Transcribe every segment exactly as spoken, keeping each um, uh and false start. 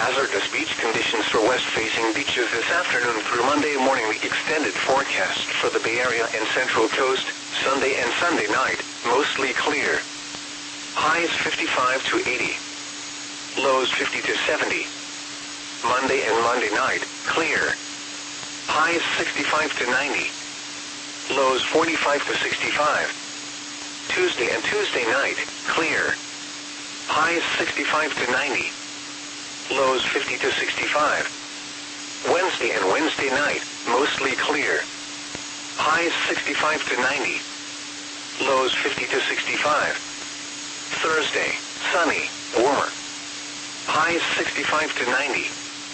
hazardous beach conditions for west-facing beaches this afternoon through Monday morning. The extended forecast for the Bay Area and Central Coast, Sunday and Sunday night, mostly clear. Highs fifty-five to eighty. Lows fifty to seventy. Monday and Monday night, clear. Highs sixty-five to ninety. Lows forty-five to sixty-five. Tuesday and Tuesday night, clear. Highs sixty-five to ninety. Lows fifty to sixty-five. Wednesday and Wednesday night, mostly clear. Highs sixty-five to ninety. Lows fifty to sixty-five. Thursday, sunny, warmer. Highs sixty-five to ninety.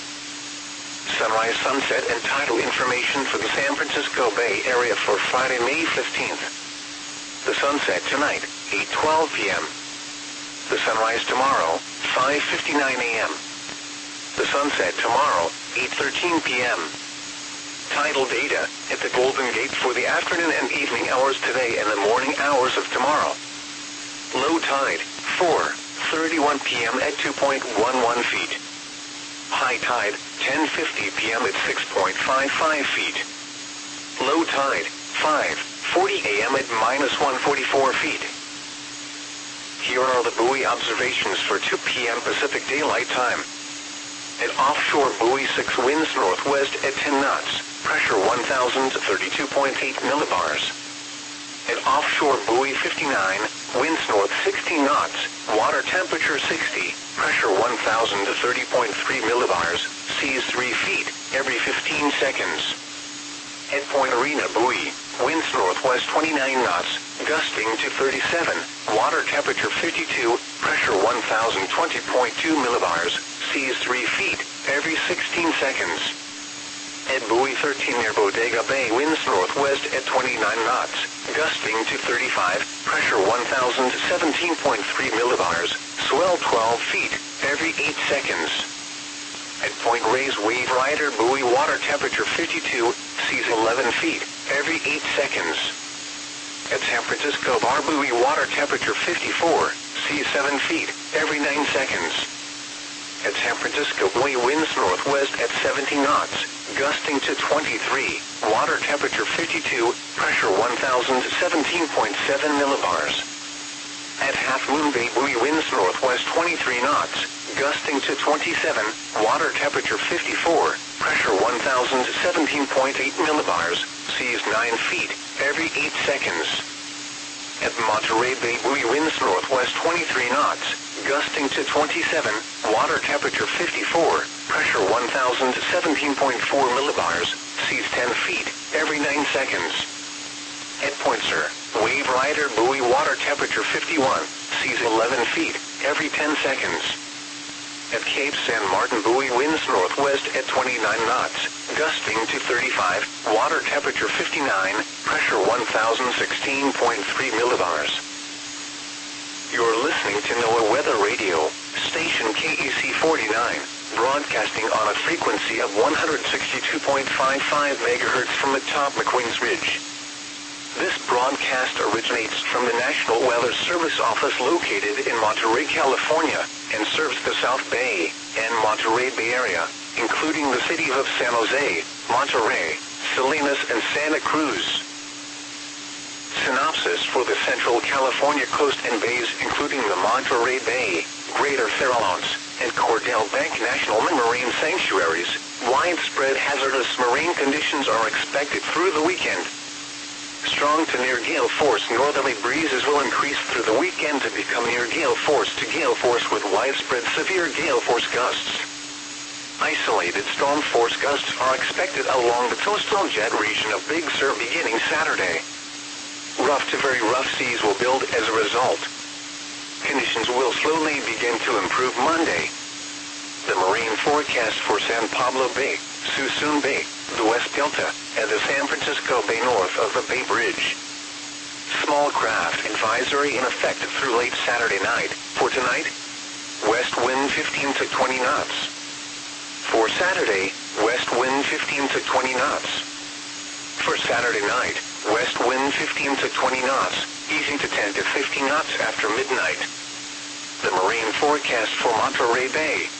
Sunrise, sunset, and tidal information for the San Francisco Bay Area for Friday, May fifteenth. The sunset tonight, eight twelve p m The sunrise tomorrow, five fifty-nine a m The sunset tomorrow, eight thirteen p m Tidal data at the Golden Gate for the afternoon and evening hours today and the morning hours of tomorrow. Low tide, four thirty-one p m at two point one one feet. High tide, ten fifty p m at six point five five feet. Low tide, five forty a m at minus one forty-four feet. Here are the buoy observations for two p m Pacific Daylight Time. At offshore buoy six, winds northwest at ten knots, pressure one thousand thirty-two point eight millibars. At offshore buoy fifty-nine, winds north sixteen knots, water temperature sixty, pressure one thousand thirty point three millibars, seas three feet every fifteen seconds. At Point Arena buoy, winds northwest twenty-nine knots, gusting to thirty-seven, water temperature fifty-two, pressure one thousand twenty point two millibars, seas three feet every sixteen seconds. At buoy thirteen near Bodega Bay, winds northwest at twenty-nine knots, gusting to thirty-five, pressure one thousand seventeen point three millibars, swell twelve feet every eight seconds. At Point Reyes Wave Rider buoy, water temperature fifty-two, seas eleven feet every eight seconds. At San Francisco Bar buoy, water temperature fifty-four, seas seven feet every nine seconds. At San Francisco buoy, winds northwest at seventy knots, gusting to twenty-three, water temperature fifty-two, pressure one thousand seventeen point seven millibars. At Half Moon Bay buoy, winds northwest twenty-three knots, gusting to twenty-seven, water temperature fifty-four, pressure one thousand seventeen point eight millibars, seas nine feet every eight seconds. At Monterey Bay buoy, winds northwest twenty-three knots, gusting to twenty-seven, water temperature fifty-four, pressure one thousand seventeen point four millibars, seas ten feet every nine seconds. At Point Sur, Wave Rider buoy, water temperature fifty-one, seas eleven feet every ten seconds. At Cape San Martin buoy, winds northwest at twenty-nine knots, gusting to thirty-five, water temperature fifty-nine, pressure one thousand sixteen point three millibars. You're listening to NOAA Weather Radio, station K E C forty-nine, broadcasting on a frequency of one hundred sixty-two point five five megahertz from atop McQueen's Ridge. This broadcast originates from the National Weather Service office located in Monterey, California, and serves the South Bay and Monterey Bay Area, including the cities of San Jose, Monterey, Salinas, and Santa Cruz. Synopsis for the Central California coast and bays, including the Monterey Bay, Greater Farallones, and Cordell Bank National Marine Sanctuaries. Widespread hazardous marine conditions are expected through the weekend. Strong to near gale force northerly breezes will increase through the weekend to become near gale force to gale force with widespread severe gale force gusts. Isolated storm force gusts are expected along the coastal jet region of Big Sur beginning Saturday. Rough to very rough seas will build as a result. Conditions will slowly begin to improve Monday. The marine forecast for San Pablo Bay, Suisun Bay, the West Delta, and the San Francisco Bay north of the Bay Bridge. Small craft advisory in effect through late Saturday night. For tonight, west wind fifteen to twenty knots. For Saturday, west wind fifteen to twenty knots. For Saturday night, west wind fifteen to twenty knots, easing to ten to fifteen knots after midnight. The marine forecast for Monterey Bay,